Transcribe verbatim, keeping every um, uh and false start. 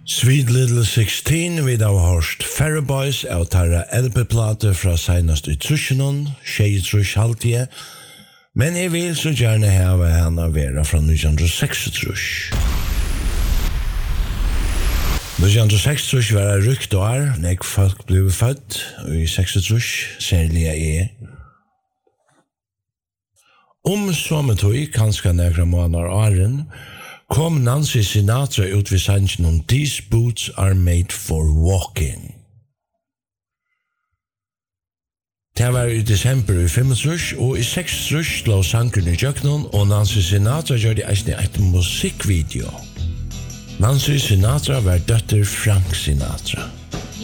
Sweet Little sixteen vid av hørst Ferry Boys av tarra L P-plate fra senast i trusjonen, tjej trusch halvtje, men jeg vil så gjerne hava henne vera fra nitton seksogtrus. nitton seksogtrus var det rykt år, nek folk blev født i seksogtrus, særlig jeg. Om sommertøy, kanskje nekra måneder åren, kom Nancy Sinatra ut vid sangen om These boots are made for walking. Det var i desember i femogtrus, og i seksogtrus slå sangen i Jøknon, og Nancy Sinatra gjør det eisne et musikkvideo. Nancy Sinatra var døtter Frank Sinatra.